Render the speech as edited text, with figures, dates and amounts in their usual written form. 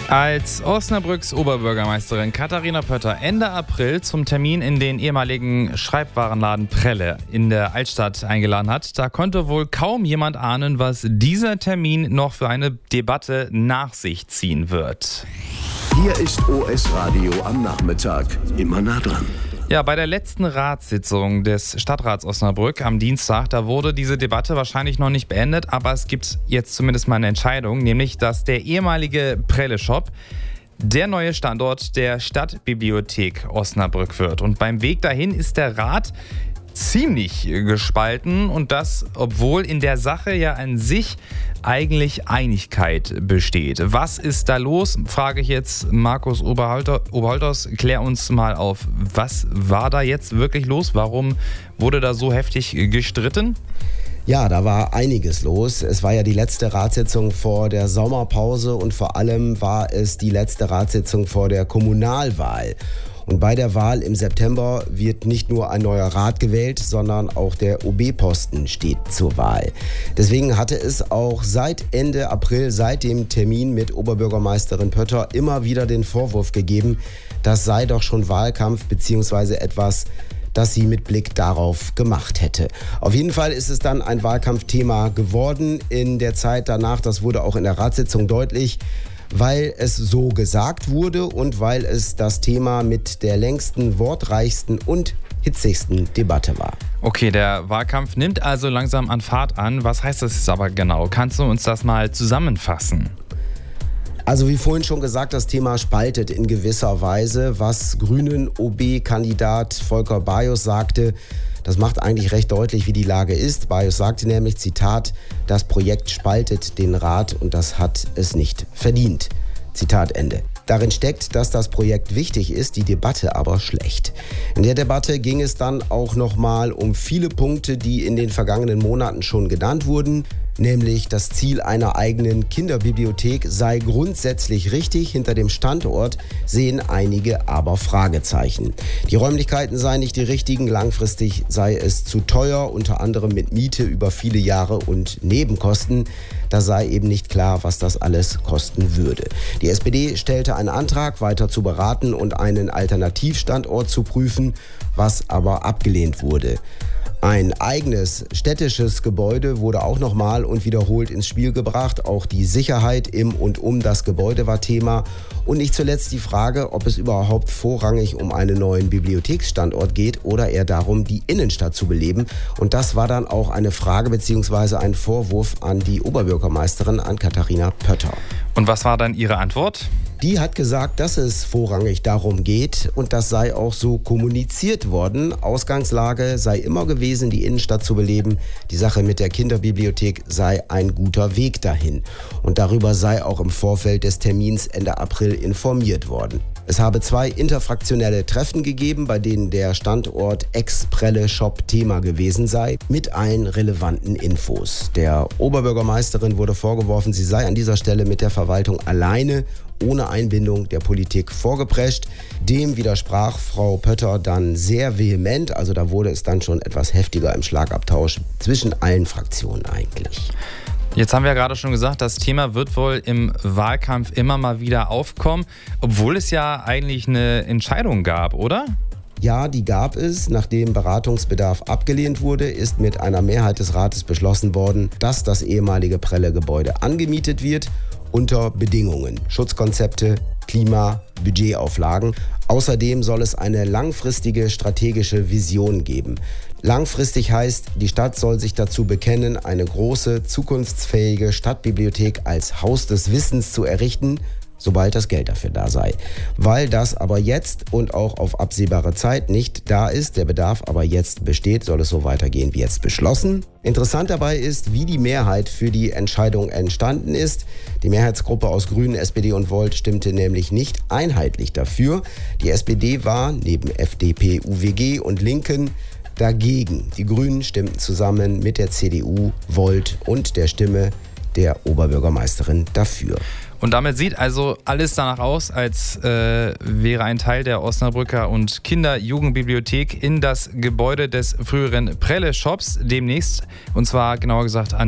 Als Osnabrücks Oberbürgermeisterin Katharina Pötter Ende April zum Termin in den ehemaligen Schreibwarenladen Prelle in der Altstadt eingeladen hat, da konnte wohl kaum jemand ahnen, was dieser Termin noch für eine Debatte nach sich ziehen wird. Hier ist OS Radio am Nachmittag. Immer nah dran. Ja, bei der letzten Ratssitzung des Stadtrats Osnabrück am Dienstag, da wurde diese Debatte wahrscheinlich noch nicht beendet, aber es gibt jetzt zumindest mal eine Entscheidung, nämlich dass der ehemalige Prelle-Shop der neue Standort der Stadtbibliothek Osnabrück wird. Und beim Weg dahin ist der Rat ziemlich gespalten und das, obwohl in der Sache ja an sich eigentlich besteht. Was ist da los? Frage ich jetzt Markus Oberholters. Klär uns mal auf, was war da jetzt wirklich los? Warum wurde da so heftig gestritten? Ja, da war einiges los. Es war ja die letzte Ratssitzung vor der Sommerpause und vor allem war es die letzte Ratssitzung vor der Kommunalwahl. Und bei der Wahl im September wird nicht nur ein neuer Rat gewählt, sondern auch der OB-Posten steht zur Wahl. Deswegen hatte es auch seit Ende April, seit dem Termin mit Oberbürgermeisterin Pötter, immer wieder den Vorwurf gegeben, das sei doch schon Wahlkampf bzw. etwas, das sie mit Blick darauf gemacht hätte. Auf jeden Fall ist es dann ein Wahlkampfthema geworden in der Zeit danach. Das wurde auch in der Ratssitzung deutlich, weil es so gesagt wurde und weil es das Thema mit der längsten, wortreichsten und hitzigsten Debatte war. Okay, der Wahlkampf nimmt also langsam an Fahrt an. Was heißt das jetzt aber genau? Kannst du uns das mal zusammenfassen? Also wie vorhin schon gesagt, das Thema spaltet in gewisser Weise. Was Grünen OB-Kandidat Volker Bajos sagte, das macht eigentlich recht deutlich, wie die Lage ist. Bajos sagte nämlich, Zitat, das Projekt spaltet den Rat und das hat es nicht verdient. Zitat Ende. Darin steckt, dass das Projekt wichtig ist, die Debatte aber schlecht. In der Debatte ging es dann auch nochmal um viele Punkte, die in den vergangenen Monaten schon genannt wurden. Nämlich das Ziel einer eigenen Kinderbibliothek sei grundsätzlich richtig. Hinter dem Standort sehen einige aber Fragezeichen. Die Räumlichkeiten seien nicht die richtigen, langfristig sei es zu teuer, unter anderem mit Miete über viele Jahre und Nebenkosten. Da sei eben nicht klar, was das alles kosten würde. Die SPD stellte einen Antrag, weiter zu beraten und einen Alternativstandort zu prüfen, was aber abgelehnt wurde. Ein eigenes städtisches Gebäude wurde auch nochmal und wiederholt ins Spiel gebracht. Auch die Sicherheit im und um das Gebäude war Thema. Und nicht zuletzt die Frage, ob es überhaupt vorrangig um einen neuen Bibliotheksstandort geht oder eher darum, die Innenstadt zu beleben. Und das war dann auch eine Frage bzw. ein Vorwurf an die Oberbürgermeisterin, an Katharina Pötter. Und was war dann ihre Antwort? Die hat gesagt, dass es vorrangig darum geht und das sei auch so kommuniziert worden. Ausgangslage sei immer gewesen, die Innenstadt zu beleben. Die Sache mit der Kinderbibliothek sei ein guter Weg dahin. Und darüber sei auch im Vorfeld des Termins Ende April informiert worden. Es habe 2 interfraktionelle Treffen gegeben, bei denen der Standort Ex-Prelle-Shop Thema gewesen sei, mit allen relevanten Infos. Der Oberbürgermeisterin wurde vorgeworfen, sie sei an dieser Stelle mit der Verwaltung alleine, ohne Einbindung der Politik vorgeprescht. Dem widersprach Frau Pötter dann sehr vehement, also da wurde es dann schon etwas heftiger im Schlagabtausch zwischen allen Fraktionen eigentlich. Jetzt haben wir ja gerade schon gesagt, das Thema wird wohl im Wahlkampf immer mal wieder aufkommen, obwohl es ja eigentlich eine Entscheidung gab, oder? Ja, die gab es. Nachdem Beratungsbedarf abgelehnt wurde, ist mit einer Mehrheit des Rates beschlossen worden, dass das ehemalige Prelle-Gebäude angemietet wird unter Bedingungen, Schutzkonzepte, Klima, Budgetauflagen. Außerdem soll es eine langfristige strategische Vision geben. Langfristig heißt, die Stadt soll sich dazu bekennen, eine große, zukunftsfähige Stadtbibliothek als Haus des Wissens zu errichten, sobald das Geld dafür da sei. Weil das aber jetzt und auch auf absehbare Zeit nicht da ist, der Bedarf aber jetzt besteht, soll es so weitergehen wie jetzt beschlossen. Interessant dabei ist, wie die Mehrheit für die Entscheidung entstanden ist. Die Mehrheitsgruppe aus Grünen, SPD und Volt stimmte nämlich nicht einheitlich dafür. Die SPD war neben FDP, UWG und Linken dagegen. Die Grünen stimmten zusammen mit der CDU, Volt und der Stimme der Oberbürgermeisterin dafür. Und damit sieht also alles danach aus, als wäre ein Teil der Osnabrücker und Kinder-Jugendbibliothek in das Gebäude des früheren Prelle-Shops demnächst, und zwar genauer gesagt an